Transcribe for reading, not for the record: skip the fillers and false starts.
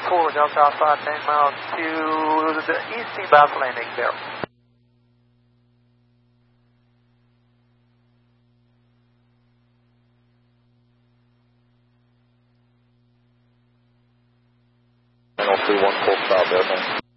114 Delta Alpha, 10 miles to the east, seatbelt landing 0. Channel 31 full stop, airman.